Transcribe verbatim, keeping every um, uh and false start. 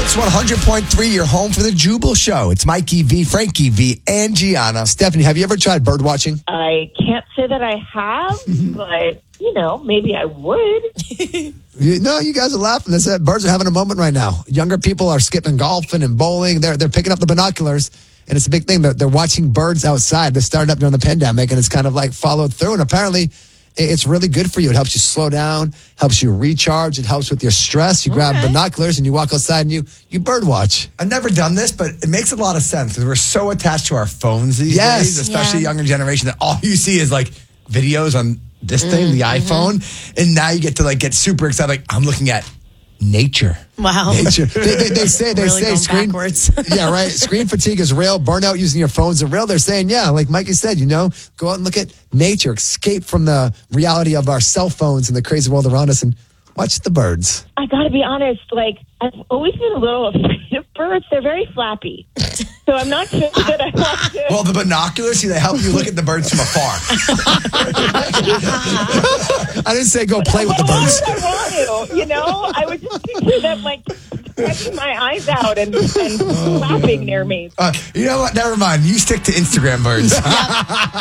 Hits one hundred point three, your home for the Jubal Show. It's Mikey V, Frankie V, and Gianna. Stephanie, have you ever tried bird watching? I can't say that I have, but, you know, maybe I would. You, no, you guys are laughing. This, uh, birds are having a moment right now. Younger people are skipping golfing and bowling. They're they're picking up the binoculars, and it's a big thing. They're, they're watching birds outside. They started up during the pandemic, and it's kind of like followed through. And apparently, it's really good for you. It helps you slow down, helps you recharge. It helps with your stress. You grab Okay. binoculars and you walk outside and you you bird watch. I've never done this, but it makes a lot of sense because we're so attached to our phones these Yes. days, especially Yeah. younger generation, that all you see is like videos on this thing, the iPhone, and now you get to like get super excited. Like I'm looking at nature. Wow. Nature. They, they, they say they Really say going screen backwards. yeah, right. Screen fatigue is real. Burnout using your phones is real. They're saying, yeah, like Mikey said, you know, go out and look at nature, escape from the reality of our cell phones and the crazy world around us, and watch the birds. I got to be honest, like, I've always been a little afraid of birds. They're very flappy. So I'm not sure that I want to. Well, the binoculars, see, they help you look at the birds from afar. I didn't say go play with the Why birds. would I want to? You know, I would just picture them, like, stretching my eyes out and, and flapping near me. Uh, you know what? Never mind. You stick to Instagram birds.